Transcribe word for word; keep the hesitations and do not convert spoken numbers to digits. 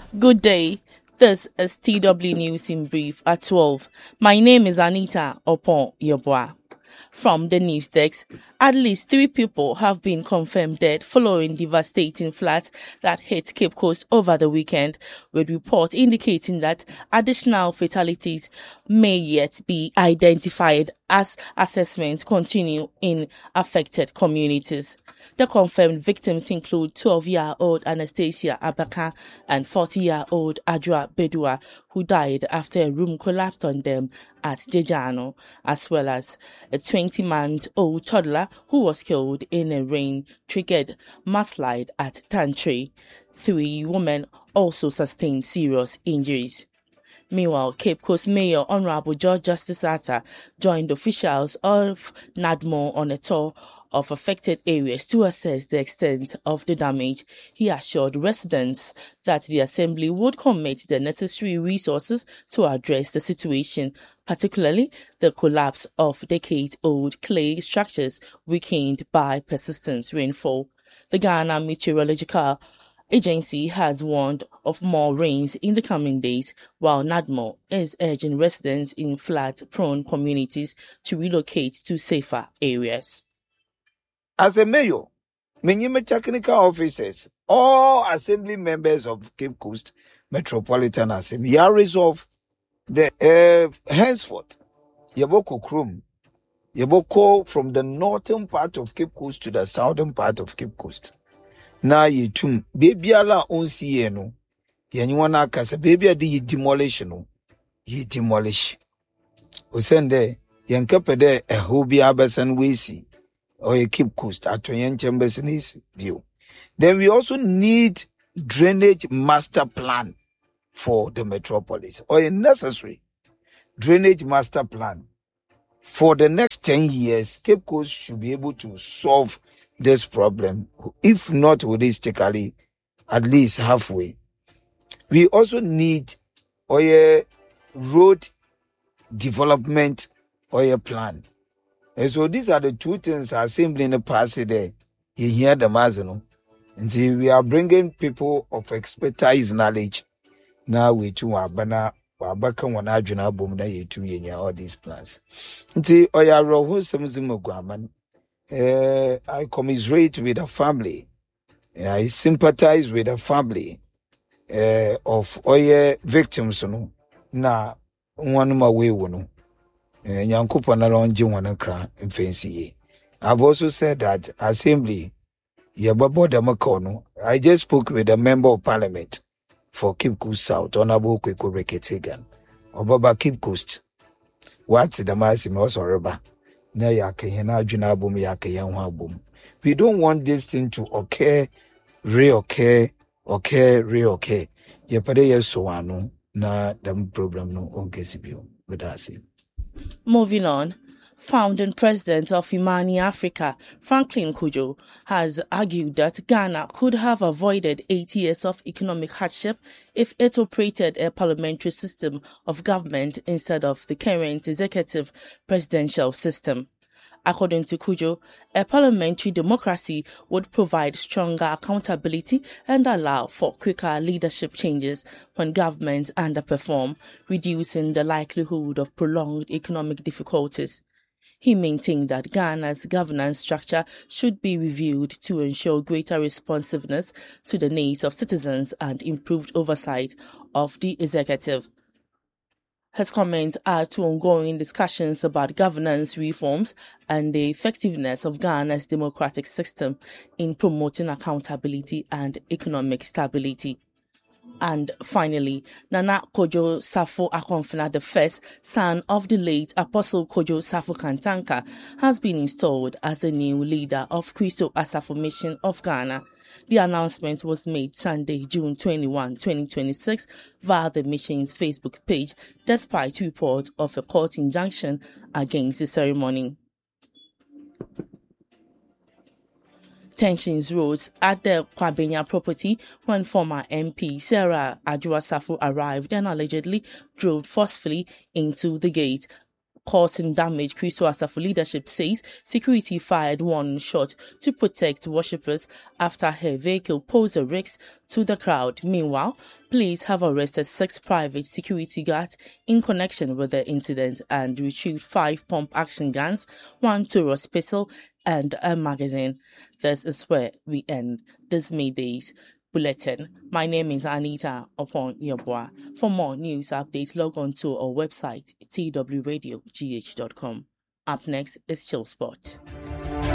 Good day. This is T W News in Brief at twelve. My name is Anita Opon Yobwa. From the news desk, at least three people have been confirmed dead following devastating floods that hit Cape Coast over the weekend, with reports indicating that additional fatalities may yet be identified as assessments continue in affected communities. The confirmed victims include twelve-year-old Anastasia Abaka and forty-year-old Adwa Bedua, who died after a room collapsed on them at Jejano, as well as a twenty-month-old toddler who was killed in a rain-triggered mudslide at Tantri. Three women also sustained serious injuries. Meanwhile, Cape Coast Mayor Honorable George Justice Arthur joined officials of NADMO on a tour of affected areas to assess the extent of the damage. He assured residents that the Assembly would commit the necessary resources to address the situation, particularly the collapse of decade-old clay structures weakened by persistent rainfall. The Ghana Meteorological Agency has warned of more rains in the coming days, while NADMO is urging residents in flood-prone communities to relocate to safer areas. As a mayor, many technical officers, all assembly members of Cape Coast Metropolitan Assembly are resolved the uh, henceforth Yaboko Krum, Yaboko from the northern part of Cape Coast to the southern part of Cape Coast. Na yetum baby ala onsi ye no yenywana akasa baby ade ye demolish no ye demolish osende yenkepede eho bi abesan wesi or ye Cape Coast atoyen chambers view. Then we also need drainage master plan for the metropolis, or a necessary drainage master plan for the next ten years. Cape Coast should be able to solve this problem, if not holistically, at least halfway. We also need a road development or a plan. And so these are the two things assembly in the past there. You hear the mazano. And see, we are bringing people of expertise knowledge. Now we too are bana wabaka wanajuna boom na yetu yenya all these plans. And see, oya roho samzimu guaman. Uh, I commiserate with the family. Uh, I sympathize with the family uh, of oye victims. No, na one my way no. Nyankupa na lonji wana kra fancy. I've also said that assembly. Yababo Damakono. I just spoke with a member of parliament for Cape Coast South, Honorable Kweko Reketegan. Obaba Cape Coast. What's the massive also rubber? We don't want this thing to occur, reoccur, occur, reoccur. Yapade yeso ano na the problem no onkesibio. But that's it. Moving on, founding president of Imani Africa, Franklin Cudjoe, has argued that Ghana could have avoided eight years of economic hardship if it operated a parliamentary system of government instead of the current executive presidential system. According to Cudjoe, a parliamentary democracy would provide stronger accountability and allow for quicker leadership changes when governments underperform, reducing the likelihood of prolonged economic difficulties. He maintained that Ghana's governance structure should be reviewed to ensure greater responsiveness to the needs of citizens and improved oversight of the executive. His comments are to ongoing discussions about governance reforms and the effectiveness of Ghana's democratic system in promoting accountability and economic stability. And finally, Nana Kojo Safo Akomfena the first, son of the late Apostle Kojo Safo Kantanka, has been installed as the new leader of Christo Asafo Mission of Ghana. The announcement was made Sunday, June twenty-first, twenty twenty-six, via the mission's Facebook page, despite reports of a court injunction against the ceremony. Tensions rose at the Kwabenya property when former M P Sarah Adwoa Safo arrived and allegedly drove forcefully into the gate, causing damage. Christo Asafo leadership says security fired one shot to protect worshippers after her vehicle posed a risk to the crowd. Meanwhile, police have arrested six private security guards in connection with the incident and retrieved five pump-action guns, one Taurus pistol, and a magazine. This is where we end this May Day's bulletin. My name is Anita Opon Yobwa. For more news updates, log on to our website, t w radio g h dot com. Up next is Chill Spot.